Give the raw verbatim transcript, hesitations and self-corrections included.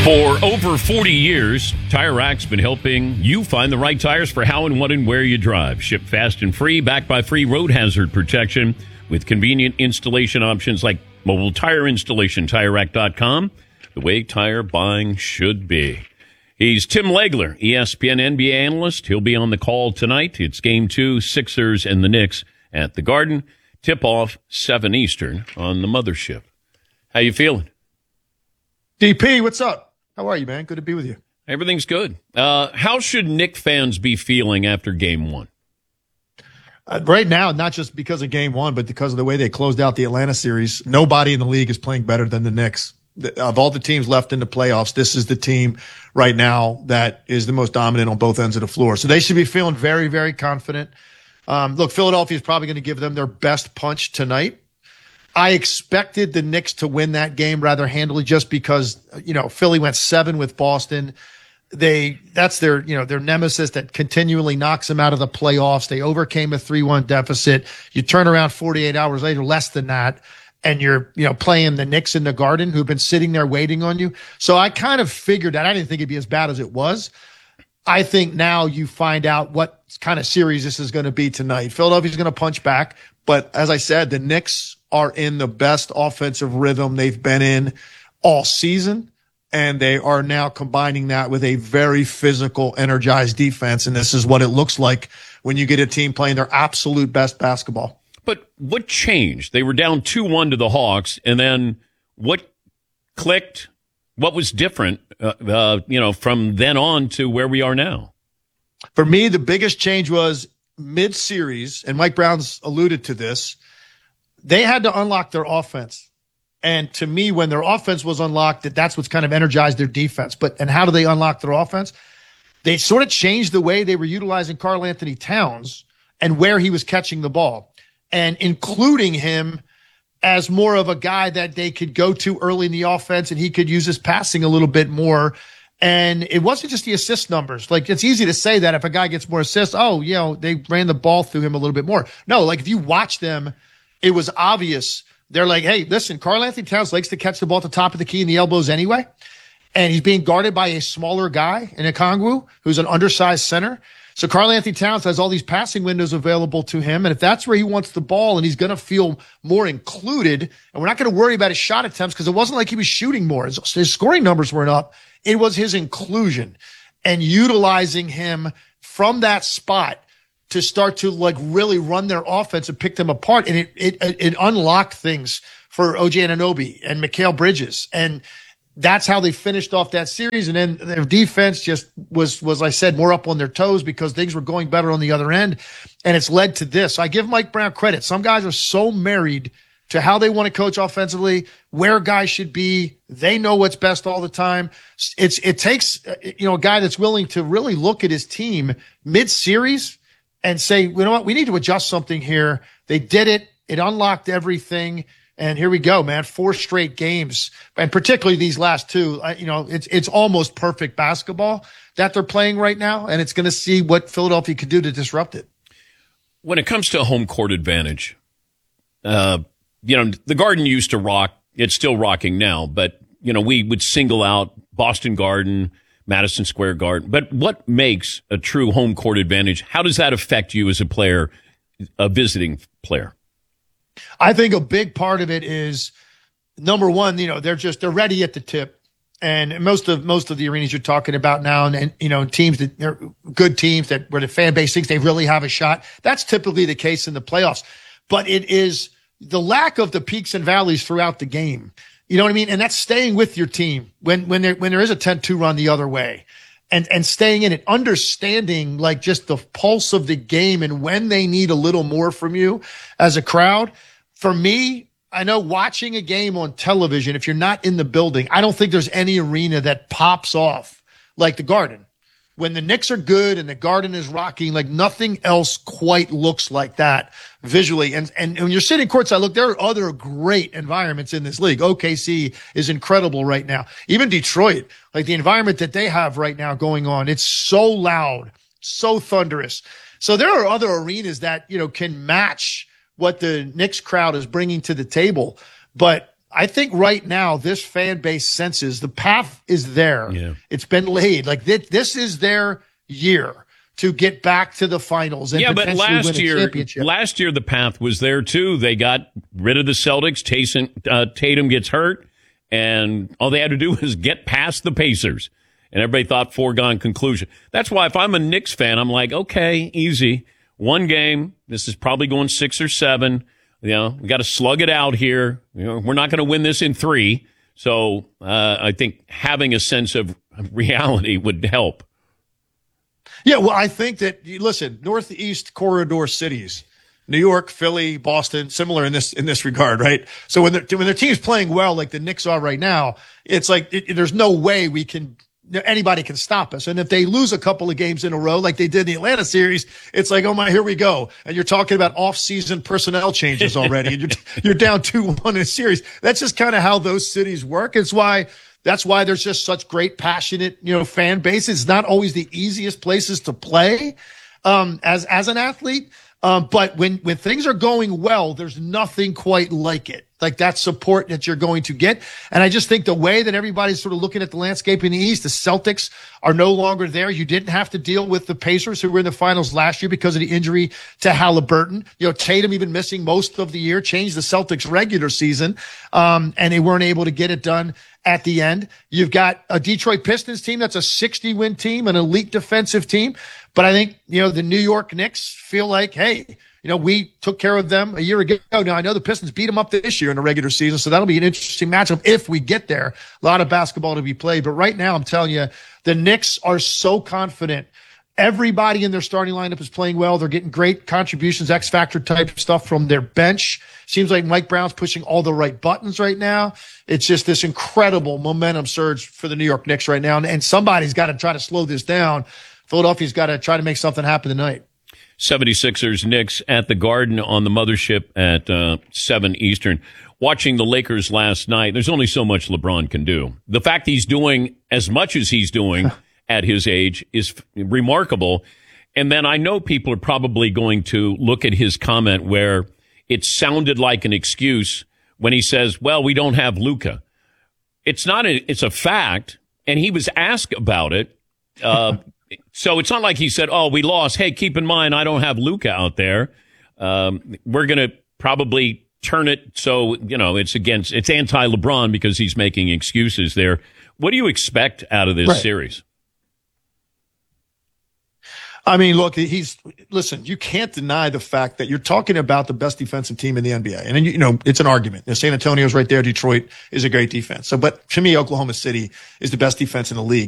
For over forty years, Tire Rack's been helping you find the right tires for how and what and where you drive. Shipped fast and free, backed by free road hazard protection with convenient installation options like mobile tire installation, tire rack dot com. The way tire buying should be. He's Tim Legler, E S P N N B A analyst. He'll be on the call tonight. It's game two, Sixers and the Knicks at the Garden. Tip-off seven Eastern on the mothership. How you feeling? D P, what's up? How are you, man? Good to be with you. Everything's good. Uh, how should Knick fans be feeling after game one? Uh, right now, not just because of game one, but because of the way they closed out the Atlanta series, nobody in the league is playing better than the Knicks. The, of all the teams left in the playoffs, this is the team right now that is the most dominant on both ends of the floor. So they should be feeling very, very confident. Um, look, Philadelphia is probably going to give them their best punch tonight. I expected the Knicks to win that game rather handily just because, you know, Philly went seven with Boston. They, that's their, you know, their nemesis that continually knocks them out of the playoffs. They overcame a three one deficit. You turn around forty-eight hours later, less than that, and you're, you know, playing the Knicks in the Garden who've been sitting there waiting on you. So I kind of figured that. I didn't think it'd be as bad as it was. I think now you find out what kind of series this is going to be tonight. Philadelphia's going to punch back. But as I said, the Knicks are in the best offensive rhythm they've been in all season, and they are now combining that with a very physical, energized defense, and this is what it looks like when you get a team playing their absolute best basketball. But what changed? They were down two one to the Hawks, and then what clicked? What was different, uh, uh, you know, from then on to where we are now? For me, the biggest change was mid-series, and Mike Brown's alluded to this, they had to unlock their offense. And to me, when their offense was unlocked, that that's what's kind of energized their defense. But and how do they unlock their offense? They sort of changed the way they were utilizing Karl Anthony Towns and where he was catching the ball, and including him as more of a guy that they could go to early in the offense, and he could use his passing a little bit more. And it wasn't just the assist numbers. Like, it's easy to say that if a guy gets more assists, oh, you know, they ran the ball through him a little bit more. No, like if you watch them, it was obvious. They're like, hey, listen, Karl Anthony Towns likes to catch the ball at the top of the key and the elbows anyway. And he's being guarded by a smaller guy in Okongwu, who's an undersized center. So Karl Anthony Towns has all these passing windows available to him. And if that's where he wants the ball and he's going to feel more included, and we're not going to worry about his shot attempts because it wasn't like he was shooting more. His, his scoring numbers weren't up. It was his inclusion and utilizing him from that spot to start to like really run their offense and pick them apart. And it, it, it unlocked things for O G Anunoby and Mikal Bridges. And that's how they finished off that series. And then their defense just was, was I said, more up on their toes because things were going better on the other end. And it's led to this. I give Mike Brown credit. Some guys are so married to how they want to coach offensively, where guys should be. They know what's best all the time. It's, it takes, you know, a guy that's willing to really look at his team mid-series and say, you know what, we need to adjust something here. They did it. It unlocked everything. And here we go, man. Four straight games, and particularly these last two. You know, it's it's almost perfect basketball that they're playing right now, and it's going to see what Philadelphia could do to disrupt it. When it comes to home court advantage, uh, you know, the Garden used to rock. It's still rocking now, but you know, we would single out Boston Garden, Madison Square Garden. But what makes a true home court advantage? How does that affect you as a player, a visiting player? I think a big part of it is, number one, you know, they're just, they're ready at the tip. And most of, most of the arenas you're talking about now, and, and you know, teams that they're good teams that where the fan base thinks they really have a shot. That's typically the case in the playoffs, but it is the lack of the peaks and valleys throughout the game. You know what I mean? And that's staying with your team when, when there, when there is a ten two run the other way. And, and staying in it, understanding like just the pulse of the game and when they need a little more from you as a crowd. For me, I know watching a game on television, if you're not in the building, I don't think there's any arena that pops off like the Garden. When the Knicks are good and the Garden is rocking, like nothing else quite looks like that visually. And, and when you're sitting courtside, look, there are other great environments in this league. O K C is incredible right now. Even Detroit, like the environment that they have right now going on, it's so loud, so thunderous. So there are other arenas that, you know, can match what the Knicks crowd is bringing to the table. But I think right now this fan base senses the path is there. Yeah. It's been laid. Like th- this is their year to get back to the finals and yeah, but potentially last win a year, championship. last year the path was there too. They got rid of the Celtics. Tatum, uh, Tatum gets hurt, and all they had to do was get past the Pacers, and everybody thought foregone conclusion. That's why if I'm a Knicks fan, I'm like, okay, easy, one game. This is probably going six or seven. You know, we got to slug it out here. You know, we're not going to win this in three. So uh, I think having a sense of reality would help. Yeah, well, I think that, listen, Northeast corridor cities, New York, Philly, Boston, similar in this in this regard, right? So when, when their team's playing well like the Knicks are right now, it's like it, there's no way we can anybody can stop us. And if they lose a couple of games in a row like they did in the Atlanta series, it's like, oh my, here we go. And you're talking about off-season personnel changes already. and you're, you're down two one in a series. That's just kind of how those cities work. It's why That's why there's just such great, passionate, you know, fan base. It's not always the easiest places to play um, as as an athlete. Um, but when, when things are going well, there's nothing quite like it, like that support that you're going to get. And I just think the way that everybody's sort of looking at the landscape in the East, the Celtics are no longer there. You didn't have to deal with the Pacers who were in the finals last year because of the injury to Halliburton. You know, Tatum even missing most of the year, changed the Celtics regular season. Um, and they weren't able to get it done at the end. You've got a Detroit Pistons team that's a sixty win team, an elite defensive team. But I think, you know, the New York Knicks feel like, hey, you know, we took care of them a year ago. Now, I know the Pistons beat them up this year in the regular season, so that'll be an interesting matchup if we get there. A lot of basketball to be played. But right now, I'm telling you, the Knicks are so confident. Everybody in their starting lineup is playing well. They're getting great contributions, X-Factor type stuff from their bench. Seems like Mike Brown's pushing all the right buttons right now. It's just this incredible momentum surge for the New York Knicks right now. And, and somebody's got to try to slow this down. Philadelphia's got to try to make something happen tonight. seventy-sixers Knicks at the Garden on the mothership at uh, seven Eastern. Watching the Lakers last night, there's only so much LeBron can do. The fact he's doing as much as he's doing at his age is f- remarkable. And then I know people are probably going to look at his comment where it sounded like an excuse when he says, well, we don't have Luka. It's not a, it's a fact. And he was asked about it. Uh, so it's not like he said, oh, we lost. Hey, keep in mind, I don't have Luka out there. Um, we're going to probably turn it so, you know, it's against, it's anti-LeBron because he's making excuses there. What do you expect out of this right. series? I mean, look, he's, listen, you can't deny the fact that you're talking about the best defensive team in the N B A. And, you know, it's an argument. You know, San Antonio's right there. Detroit is a great defense. So, but to me, Oklahoma City is the best defense in the league.